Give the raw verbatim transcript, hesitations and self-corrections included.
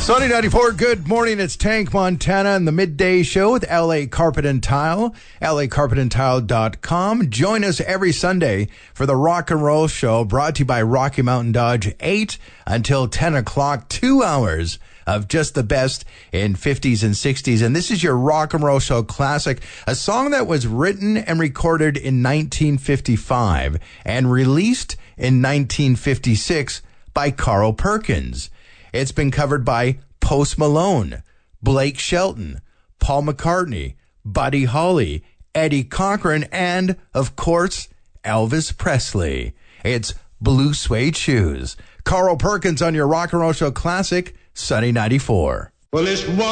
Sunny ninety-four, good morning. It's Tank Montana and the Midday Show with L A Carpet and Tile, L A carpet and tile dot com. Join us every Sunday for the Rock and Roll Show, brought to you by Rocky Mountain Dodge, eight until ten o'clock, two hours of just the best in fifties and sixties. And this is your Rock and Roll Show classic, a song that was written and recorded in nineteen fifty-five and released in nineteen fifty-six by Carl Perkins. It's been covered by Post Malone, Blake Shelton, Paul McCartney, Buddy Holly, Eddie Cochran, and, of course, Elvis Presley. It's Blue Suede Shoes. Carl Perkins on your Rock and Roll Show classic, Sunny ninety-four. Well, it's one.